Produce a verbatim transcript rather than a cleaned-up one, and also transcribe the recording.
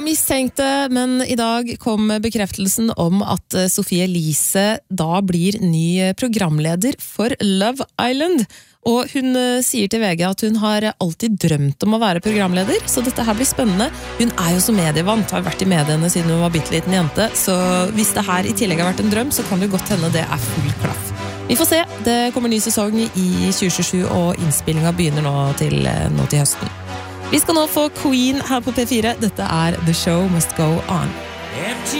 Mistenkte, men i dag kom bekreftelsen om at Sophie Elise da blir ny programleder for Love Island. Og hun sier til V G at hun har alltid drømt om å være programleder, så dette her blir spennende. Hun er jo så medievant, har vært i mediene siden hun var bitteliten jente, så hvis det her i tillegg har vært en drøm, så kan det godt hende det er full klaff. Vi får se, det kommer ny sesong i tjue tjuesju, og innspillingen begynner nå til, nå til høsten. Vi skal nå få Queen her på P fire. Dette er The Show Must Go On.